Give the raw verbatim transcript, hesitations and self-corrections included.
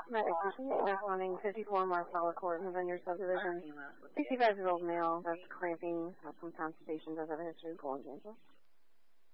Wanting fifty-four Marcella Court, Vineyard Subdivision. sixty-five year old male, that's cramping, has some constipation, does have a history of colon cancer.